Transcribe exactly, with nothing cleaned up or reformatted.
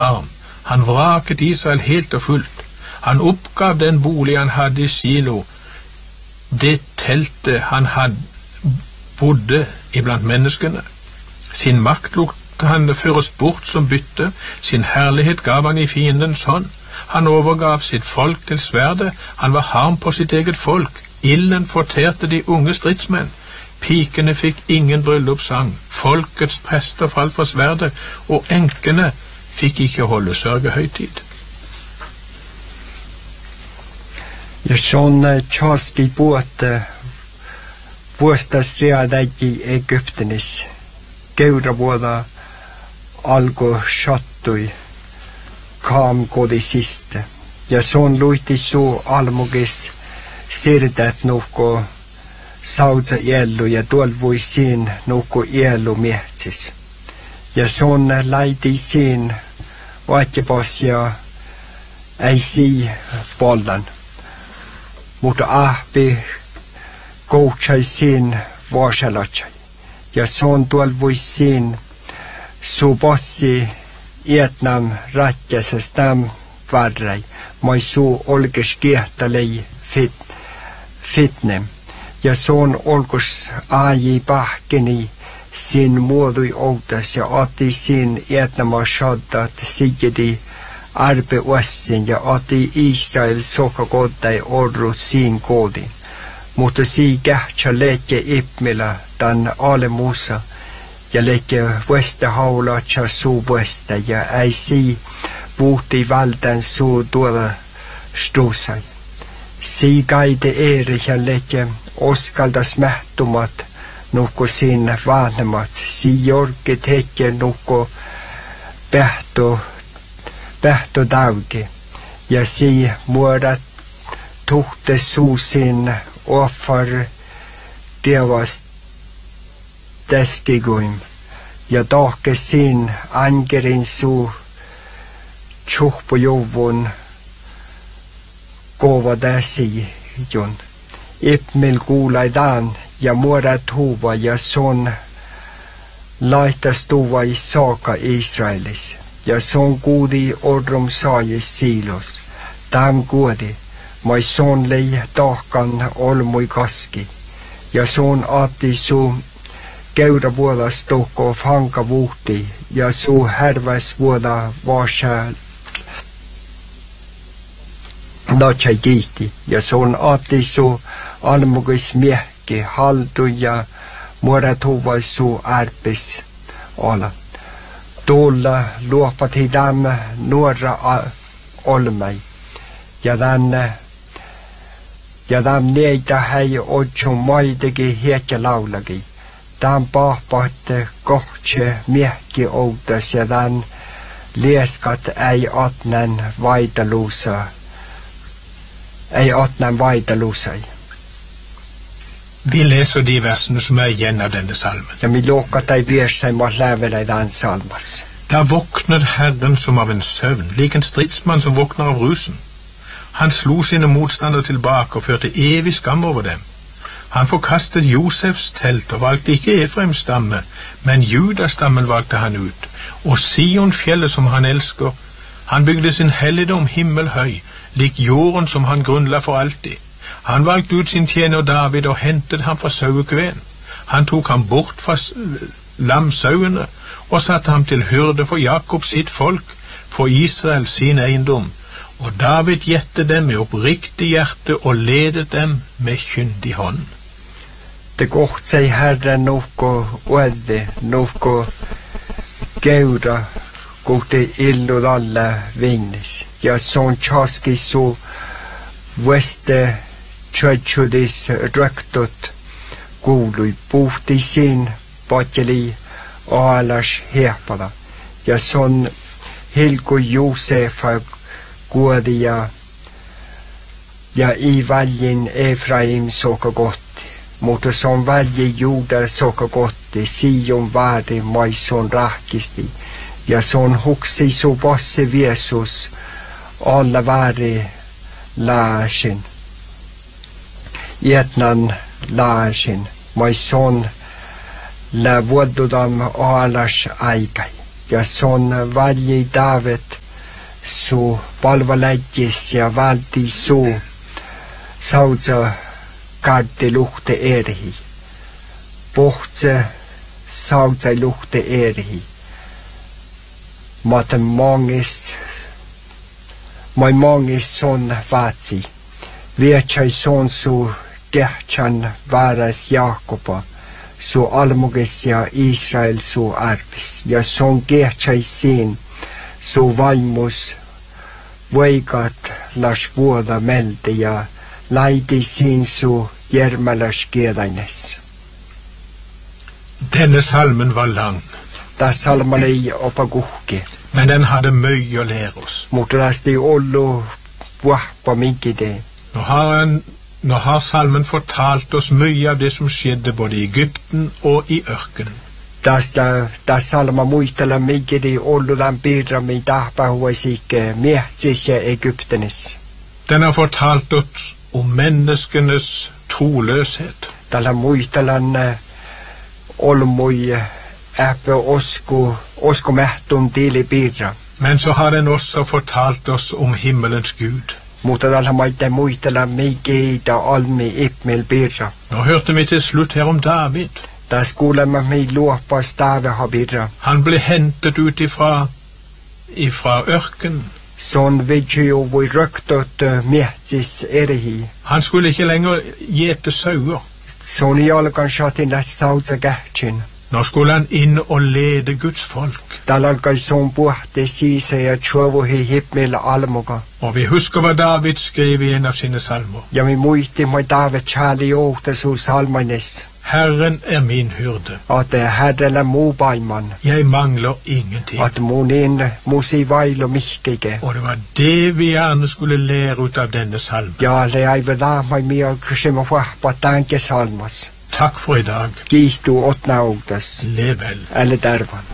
arm. Han vraket Israel helt og fullt. Han oppgav den bolig han hadde i Shilo, det teltet han hadde bodde iblant menneskene. Sin makt lot han føres bort som bytte, sin herlighet gav han i fiendens hånd. Han overgav sitt folk til sverdet, han var harm på sitt eget folk. Ilden forterte de unge stridsmenn. Pikene fikk ingen bryllupssang. Folkets prester falt for sverdet, og enkene fikk ikke holde sørgehøytid. Ja sån tjaski båt vuosta striadäji Egyptenis. Keura vuoda algo sattui kam kodisiste. Ja sån luiti suu almugis sirdet nuhko saudza iellu ja tuol voi siin nuhko iellu miehtis. Ja sån laiti siin vaatjapos ja ei sii pollan. Mutta ahpi koutsai siin vaasalatsai. Ja sån tuol voi siin su bossi Vietnam ratjasas tam varrai. Mai suu olkes kiehtalei fit, fitnem. Ja sån olkos aaji pahkeni siin muodui outas ja oti siin Vietnama shaddat sigedi arpe uassin ja oti Israel sokakodai orrut siin koodin. Mutta sii kähtsä leikki ipmillä tan alemusa ja leikki vuesta haulatsa suu vuesta ja ei sii puhti valtan suu tuolla stuusai. Sii kaide eeri ja leikki oskaldas mähtumat nuhko siin vanhemmat. Sii jorkit hekke nuhko pähto, pähto tauki ja sii muodat tuhte suu siin offar teevast täskiguim ja tahke siin angerin suu tjuhpujuvun kova täsi jun. Ipmil kuulaidan ja muodat huva ja son laihtas tuva i saaka Israelis ja son kuudi ordrum saajis siilos. Tam kuudi mai son lei tahkan olmui kaski ja son aati su keura vuodas tohko fanka vuhti ja su härväs vuoda vaasa datsai kiihti ja son aati su almugis miehki haltu ja muodat huvais su ärpis ala. Tuolla luopati dam nuora olmai ja tänne ja tämän neitä hei otsun maitegi hiekkä laulagi. Tämän pahpahte kohtse miehki outas ja tämän lieskat ei atnen vaitaluusa. Ei atnen vaitaluusai. Vi läser de versene som är igen av denne salmen. Ja vi låkat ei viersai mat lävela i den salmas. Da våkner Herren som av en søvn, lik en stridsmann som våkner av rusen. Han slo sine motstandere tilbake og førte evig skam over dem. Han forkastet Josefs telt og valgte ikke Efraims stamme, men Judastammen valgte han ut. Og Sion-fjellet som han elsker, han bygde sin helligdom himmelhøy, lik jorden som han grunnla for alltid. Han valgte ut sin tjener David og hentet ham fra sauekven. Han tok ham bort fra lamsauene og satte ham til hyrde for Jakob sitt folk, for Israel sin eiendom. Og David gjette dem med oppriktig hjerte og ledet dem med kyndig hånd. Det godt seg Herren nokko uedde, nokko geura, gode illu alle vignis. Ja sån tjaski så veste tjötsjudis röktot kuului puhti siin patjeli aalas hehpada. Ja sån hilku Josefa kuodi ja ja i väljin Efraim soka gotti. Mutta son välji Juda soka gotti, Sion vaadi maison rahkisti. Ja son huksi su bosse Viesus alla vaadi laasin. Vietnan laasin, maison la vuodudam aalas aikai. ja son varje David så palvelägis ja valti so saudsa kadde luhte erhi. Pohtse saudsa luhte erhi. Maten mangis mai mangis son vatsi. Vietsai son su kehtsan varas Jaakoba. Su almuges ja Israel su arvis. Ja son kehtsai siin su vaimus võigat las vuoda melde ja laidi siin su järmelas kedaines. Denne salmen var lang, Das salman ei opa kuhki. men den hadde mye å lære oss. Mutta tästä ei ollut vahva minkide. Nå har, han, nå har salmen fortalt oss mye av det som skjedde både i Egypten og i ørkenen. Tästä tässä salma muistella minkide ollut tämän piirrami tahpahuisikke miehtis ja Egyptenis. Den har fortalt oss om menneskenes troløshet. Tällä muistellan olmui äppä osku, osku mähtun tiili piirra. Men så har den også fortalt oss om himmelens Gud. Mutta tällä maitte muistella minkide almi ipmel piirra. Nå hørte vi til slutt her om David. Tässä kuulemme mi luoppa staveha piirra. Han ble hentet ut ifra, ifra ørken. Son vidjo voi röktot miehtis erhi. Han skulle ikke lenger gjete sauer. Son jalkan shatin läht sautsa kähtsin. Nå skulle han inn og lede Guds folk. Tällä alkai son puhte siise ja tjovuhi hipmillä almuga. Og vi husker hva David skrev i en av sine salmer. Ja mi muisti moi David chali johta su salmanis. Herren er min hyrde. At herrella muu paiman. Jeg mangler ingenting. At mun in musi vailu mihkike. Og det var det vi gjerne skulle lære ut av denne salmen. Ja le aiva laamai mia kysima vahpa tanke salmas. Takk for i dag. Kiihtuu otnautas. Lev vel. Eller tervan.